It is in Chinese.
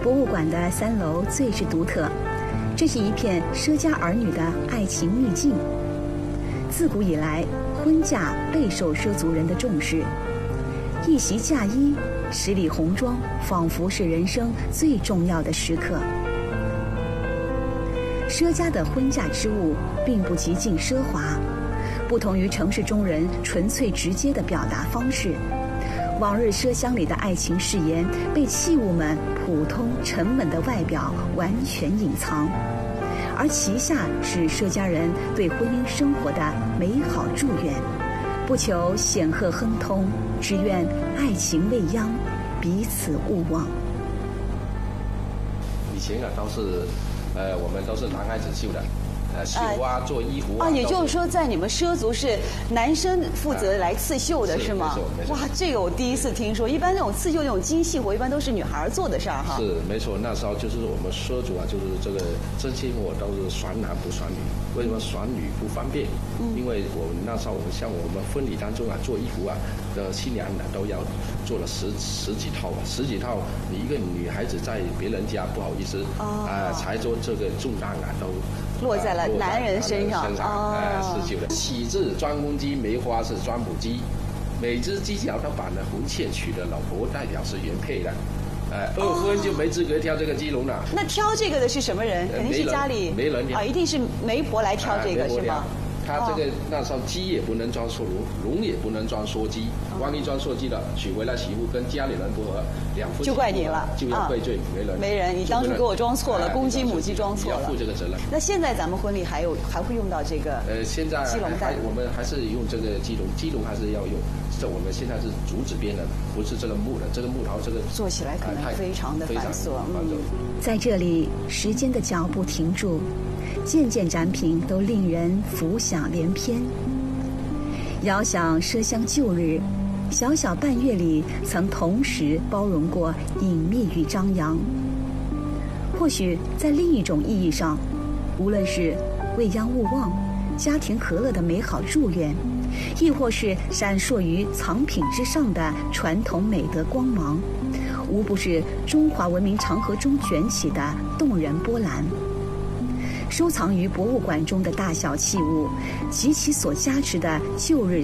博物馆的3楼最是独特，这是一片畲家儿女的爱情秘境。自古以来，婚嫁备受畲族人的重视，一袭嫁衣，10里红妆，仿佛是人生最重要的时刻。畲家的婚嫁之物并不极尽奢华，不同于城市中人纯粹直接的表达方式。往日畲乡里的爱情誓言被器物们普通沉稳的外表完全隐藏，而旗下是畲家人对婚姻生活的美好祝愿，不求显赫亨通，只愿爱情未央，彼此勿忘。 以前啊，都是我们都是男孩子绣的。绣啊，做衣服啊，也就是说，在你们畲族是男生负责来刺绣的，是吗？ 没错。 哇，这个我第一次听说。一般那种刺绣那种精细活，一般都是女孩做的事儿哈。 是没错，那时候就是我们畲族啊，就是这个针线活都是选男不选女。为什么选女不方便？因为我们那时候，像我们婚礼当中啊，做衣服啊的新娘呢都要做了十几套啊，10几套。你一个女孩子在别人家不好意思才做这个重担啊都。 落在了男人身上是绣的。喜字专公鸡，梅花是专母鸡，每只鸡脚都把那红线娶的老婆代表是原配的，二婚就没资格挑这个鸡笼了。 那挑这个的是什么人？肯定是家里媒人啊，一定是媒婆来挑这个是吗？ 他这个那时候鸡也不能装错笼，笼也不能装缩鸡，万一装缩鸡了，娶回来媳妇跟家里人不合，两夫妻就怪你了， 就要归罪媒人。 你当初给我装错了，公鸡母鸡装错了， 要负这个责任。 那现在咱们婚礼还会用到这个？ 现在鸡笼带， 我们还是用这个鸡笼，鸡笼还是要用。这我们现在是竹子编的，不是这个木的，这个木头这个做起来可能非常的繁琐。 在这里，时间的脚步停住。件件展品都令人浮想联翩。遥想畲乡旧日，小小半月里曾同时包容过隐秘与张扬。或许在另一种意义上，无论是未央勿忘、家庭和乐的美好祝愿，亦或是闪烁于藏品之上的传统美德光芒，无不是中华文明长河中卷起的动人波澜。收藏于博物馆中的大小器物及其所加持的旧日